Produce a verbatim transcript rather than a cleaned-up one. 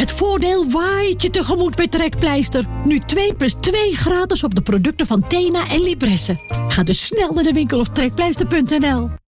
Het voordeel waait je tegemoet bij Trekpleister. Nu twee plus twee gratis op de producten van Tena en Libresse. Ga dus snel naar de winkel of trekpleister punt n l.